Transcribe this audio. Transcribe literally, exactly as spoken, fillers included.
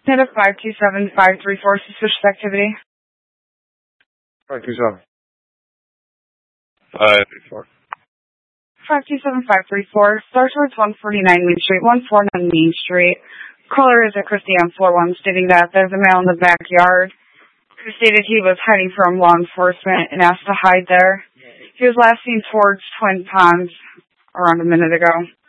Hit a five two seven five three four suspicious activity. five two seven. five three four. five two seven five three four. Star towards one forty-nine Main Street, one forty-nine Main Street. Caller is at Christie on floor one, stating that there's a male in the backyard who stated he was hiding from law enforcement and asked to hide there. He was last seen towards Twin Ponds around a minute ago.